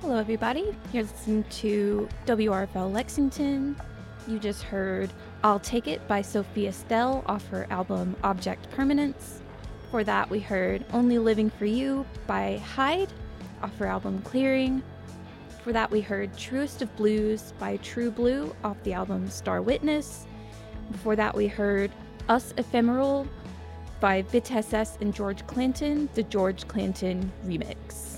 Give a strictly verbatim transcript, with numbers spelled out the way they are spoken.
Hello, everybody. You're listening to W R F L Lexington. You just heard I'll Take It by Sophia Stell off her album Object Permanence. For that, we heard Only Living for You by Hyde off her album Clearing. For that, we heard Truest of Blues by True Blue off the album Star Witness. Before that, we heard Us Ephemeral by Vitesse and George Clanton, the George Clanton remix.